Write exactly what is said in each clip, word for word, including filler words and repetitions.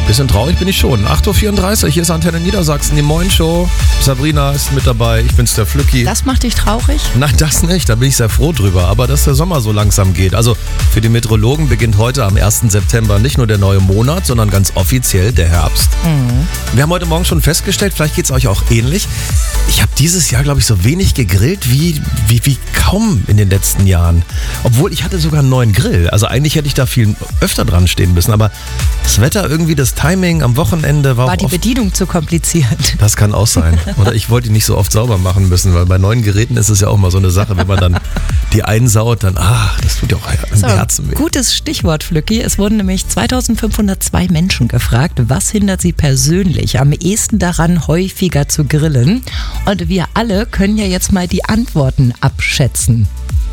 Bisschen traurig bin ich schon. acht Uhr vierunddreißig, hier ist Antenne Niedersachsen, die Moin-Show. Sabrina ist mit dabei, ich bin's, der Flücki. Das macht dich traurig? Nein, das nicht, da bin ich sehr froh drüber. Aber dass der Sommer so langsam geht. Also für die Meteorologen beginnt heute am ersten September nicht nur der neue Monat, sondern ganz offiziell der Herbst. Mhm. Wir haben heute Morgen schon festgestellt, vielleicht geht's euch auch ähnlich. Ich habe dieses Jahr, glaube ich, so wenig gegrillt wie, wie, wie kaum in den letzten Jahren. Obwohl, ich hatte sogar einen neuen Grill. Also eigentlich hätte ich da viel öfter dran stehen müssen. Aber das Wetter irgendwie, das Timing am Wochenende war, War auch die oft, Bedienung zu kompliziert? das kann auch sein. Oder ich wollte die nicht so oft sauber machen müssen, weil bei neuen Geräten ist es ja auch mal so eine Sache, wenn man dann die einsaut, dann, ach, das tut ja auch im So, Herzen weh. gutes Stichwort, Flücki. Es wurden nämlich zweitausendfünfhundertzwei Menschen gefragt, was hindert sie persönlich am ehesten daran, häufiger zu grillen? Und wir alle können ja jetzt mal die Antworten abschätzen.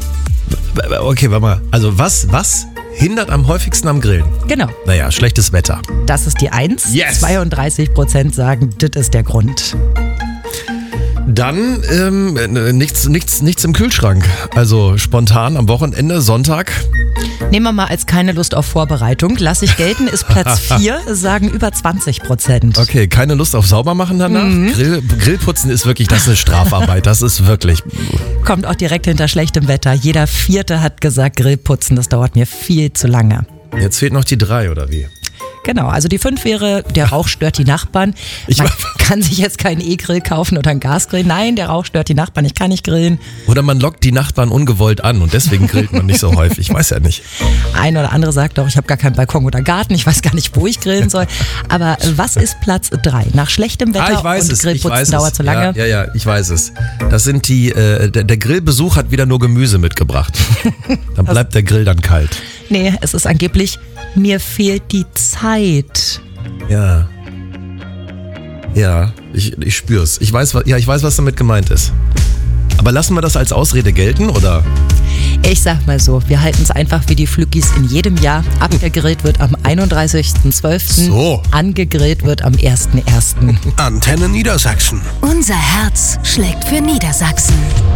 Okay, warte mal. Also was, was hindert am häufigsten am Grillen? Genau, Naja, schlechtes Wetter. das ist die Eins. Yes. zweiunddreißig Prozent sagen, das ist der Grund. Dann ähm, nichts, nichts, nichts im Kühlschrank. Also spontan am Wochenende, Sonntag. Nehmen wir mal als keine Lust auf Vorbereitung. Lass ich gelten, ist Platz vier, sagen über zwanzig Prozent. Okay, keine Lust auf Saubermachen danach. Mhm. Grill, Grillputzen ist wirklich, das ist eine Strafarbeit. Das ist wirklich. Kommt auch direkt hinter schlechtem Wetter. Jeder Vierte hat gesagt, Grillputzen, das dauert mir viel zu lange. Jetzt fehlt noch die drei, oder wie? Genau, also die fünf wäre, der Rauch stört die Nachbarn. Ich Man war- kann sich jetzt keinen E-Grill kaufen oder einen Gasgrill. Nein, der Rauch stört die Nachbarn, ich kann nicht grillen. Oder man lockt die Nachbarn ungewollt an und deswegen grillt man nicht so häufig. Ich weiß ja nicht. Ein oder andere sagt doch, ich habe gar keinen Balkon oder Garten, ich weiß gar nicht, wo ich grillen soll. Aber was ist Platz drei? Nach schlechtem Wetter Ah, ich weiß und es. Ich Grillputzen weiß dauert es. zu lange. Ja, ja, ja, ich weiß es. Das sind die, äh, der, der Grillbesuch hat wieder nur Gemüse mitgebracht. Dann bleibt der Grill dann kalt. Nee, es ist angeblich, mir fehlt die Zeit. Ja. Ja, ich, ich spür's. Ich weiß, wa- ja, ich weiß, was damit gemeint ist. Aber lassen wir das als Ausrede gelten, oder? Ich sag mal so, wir halten es einfach wie die Flückis in jedem Jahr. Abgegrillt wird am einunddreißigsten zwölften So. Angegrillt wird am ersten ersten Antenne Niedersachsen. Unser Herz schlägt für Niedersachsen.